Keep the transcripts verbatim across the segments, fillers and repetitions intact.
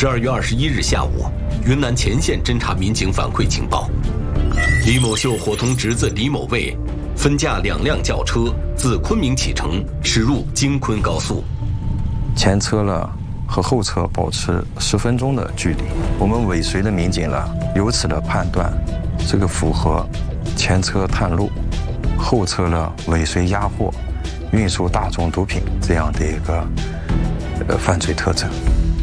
十二月二十一日下午，云南前线侦察民警反馈情报，李某秀伙同侄子李某卫分驾两辆轿车自昆明启程，驶入京昆高速。 前车呢和后车保持十分钟的距离，我们尾随的民警呢由此的判断，这个符合前车探路，后车呢尾随押货，运输大宗毒品这样的一个呃犯罪特征。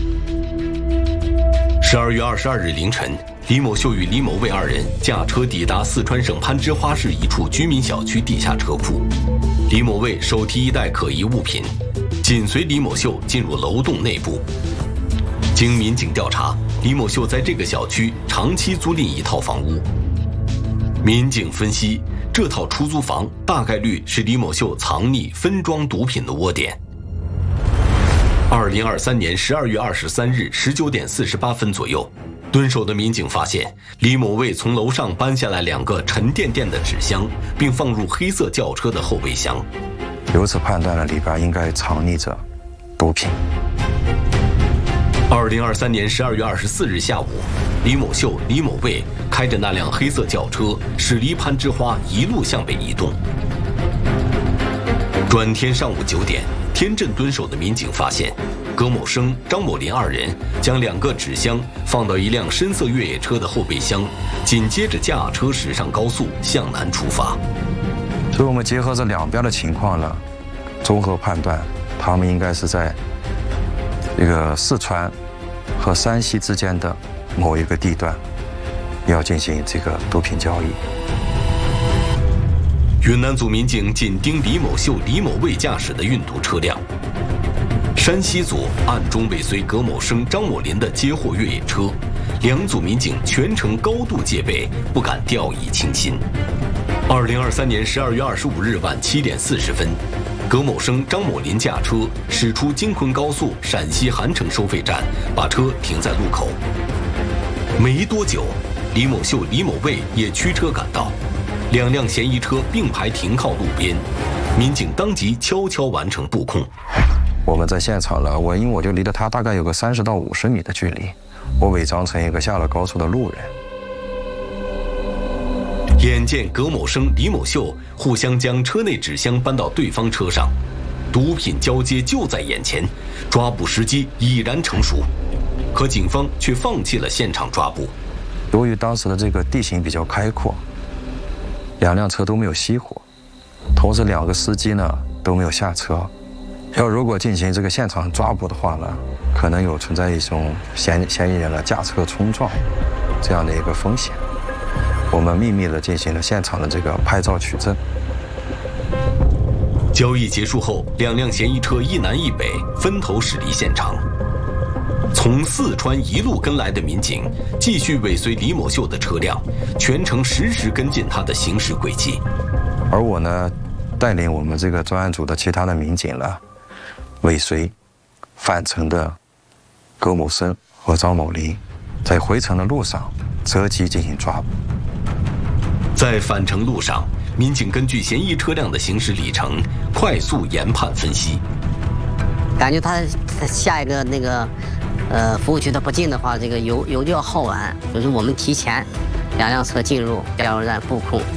十二月二十二日凌晨，李某秀与李某卫二人驾车抵达四川省攀枝花市一处居民小区地下车库。李某卫手提一袋可疑物品，紧随李某秀进入楼栋内部。经民警调查，李某秀在这个小区长期租赁一套房屋。民警分析，这套出租房大概率是李某秀藏匿分装毒品的窝点。二零二三年十二月二十三日十九点四十八分左右，蹲守的民警发现李某卫从楼上搬下来两个沉甸甸的纸箱，并放入黑色轿车的后备箱。 由此判断了里边应该藏匿着毒品。 二零二三年十二月二十四日下午，李某秀、李某卫开着那辆黑色轿车驶离攀枝花，一路向北移动。转天上午九点，天镇蹲守的民警发现，葛某生、张某林二人将两个纸箱放到一辆深色越野车的后备箱，紧接着驾车驶上高速，向南出发。 所以我们结合这两边的情况呢，综合判断，他们应该是在这个四川和山西之间的某一个地段，要进行这个毒品交易。 云南组民警紧盯李某秀、李某卫驾驶的运毒车辆，山西组暗中尾随葛某生、张某林的接货越野车，两组民警全程高度戒备，不敢掉以轻心。二零二三年十二月二十五日晚七点四十分，葛某生、张某林驾车驶出京昆高速陕西韩城收费站，把车停在路口。没多久，李某秀、李某卫也驱车赶到。两辆嫌疑车并排停靠路边，民警当即悄悄完成布控。 我们在现场了，我因为我就离着他大概有个三十到五十米的距离，我伪装成一个下了高速的路人。 眼见葛某生、李某秀互相将车内纸箱搬到对方车上，毒品交接就在眼前，抓捕时机已然成熟，可警方却放弃了现场抓捕。 由于当时的这个地形比较开阔，两辆车都没有熄火，同时两个司机呢都没有下车。要如果进行这个现场抓捕的话呢，可能有存在一种嫌嫌疑人的驾车冲撞这样的一个风险。我们秘密地进行了现场的这个拍照取证。 交易结束后，两辆嫌疑车一南一北分头驶离现场。从四川一路跟来的民警继续尾随李某秀的车辆，全程实时跟进他的行驶轨迹。 而我呢，带领我们这个专案组的其他的民警呢，尾随返程的葛某生和张某林，在回程的路上择机进行抓捕。 在返程路上，民警根据嫌疑车辆的行驶里程，快速研判分析。 感觉他下一个那个呃服务区他不进的话，这个油油就要耗完，就是我们提前两辆车进入加油站布控。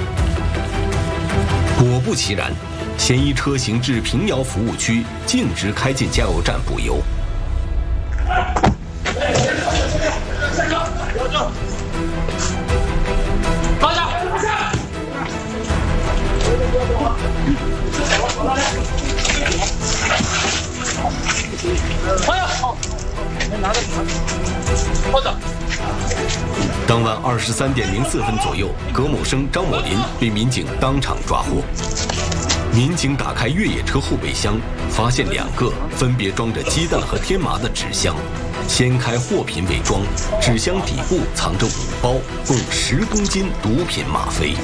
果不其然，嫌疑车行至平遥服务区，径直开进加油站补油。 放下！放下！好，拿着放着。 当晚二十三点零四分左右，葛某生、张某林被民警当场抓获。民警打开越野车后备箱，发现两个分别装着鸡蛋和天麻的纸箱，掀开货品伪装，纸箱底部藏着五包，共十公斤毒品吗啡。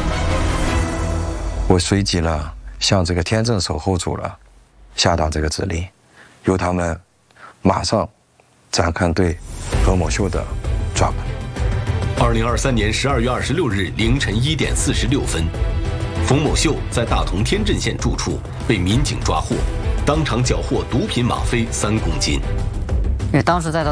我随即呢向这个天镇守候组了下达这个指令，由他们马上展开对葛某秀的抓捕。 二零二三年十二月二十六日凌晨一点四十六分，冯某秀在大同天镇县住处被民警抓获，当场缴获毒品吗啡三公斤。 因为当时在他